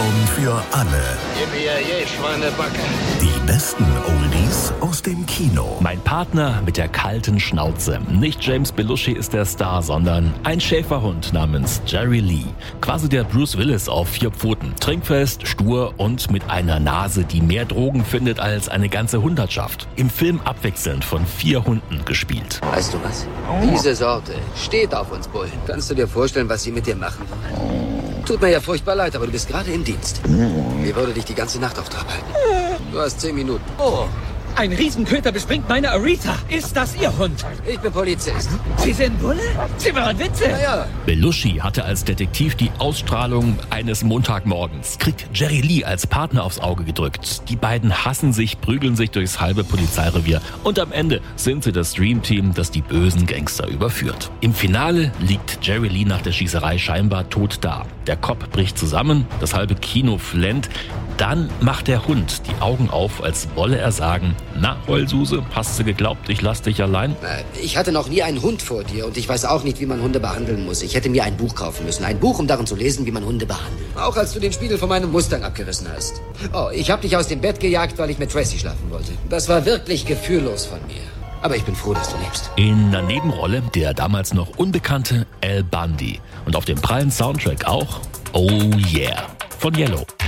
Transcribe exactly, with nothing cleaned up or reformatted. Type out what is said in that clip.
Popcorn für alle. Gib mir je, Schweinebacke. Die besten Oldies aus dem Kino. Mein Partner mit der kalten Schnauze. Nicht James Belushi ist der Star, sondern ein Schäferhund namens Jerry Lee. Quasi der Bruce Willis auf vier Pfoten. Trinkfest, stur und mit einer Nase, die mehr Drogen findet als eine ganze Hundertschaft. Im Film abwechselnd von vier Hunden gespielt. Weißt du was? Diese Sorte steht auf uns Bullen. Kannst du dir vorstellen, was sie mit dir machen wollen? Tut mir ja furchtbar leid, aber du bist gerade im Dienst. Mir würde dich die ganze Nacht auf Trab halten. Du hast zehn Minuten. Oh, ein Riesenköter bespringt meine Aretha. Ist das Ihr Hund? Ich bin Polizist. Sie sind Bulle? Sie machen Witze? Ja, ja. Belushi hatte als Detektiv die Ausstrahlung eines Montagmorgens, kriegt Jerry Lee als Partner aufs Auge gedrückt. Die beiden hassen sich, prügeln sich durchs halbe Polizeirevier und am Ende sind sie das Dreamteam, das die bösen Gangster überführt. Im Finale liegt Jerry Lee nach der Schießerei scheinbar tot da. Der Cop bricht zusammen, das halbe Kino flennt. Dann macht der Hund die Augen auf, als wolle er sagen, na, Heulsuse, hast du geglaubt, ich lass dich allein? Ich hatte noch nie einen Hund vor dir und ich weiß auch nicht, wie man Hunde behandeln muss. Ich hätte mir ein Buch kaufen müssen. Ein Buch, um darin zu lesen, wie man Hunde behandelt. Auch als du den Spiegel von meinem Mustang abgerissen hast. Oh, ich habe dich aus dem Bett gejagt, weil ich mit Tracy schlafen wollte. Das war wirklich gefühllos von mir. Aber ich bin froh, dass du lebst. In der Nebenrolle der damals noch unbekannte Al Bundy. Und auf dem prallen Soundtrack auch Oh Yeah von Yellow.